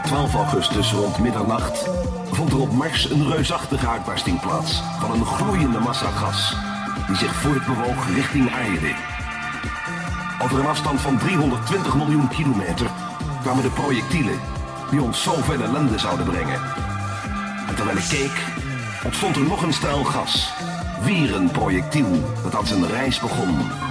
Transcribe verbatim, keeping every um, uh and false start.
twaalf augustus rond middernacht vond er op Mars een reusachtige uitbarsting plaats van een gloeiende massa gas die zich voortbewoog richting aarde. Over een afstand van driehonderdtwintig miljoen kilometer kwamen de projectielen die ons zoveel ellende zouden brengen. En terwijl ik keek, ontstond er nog een straal gas. Weer een projectiel dat aan zijn reis begon.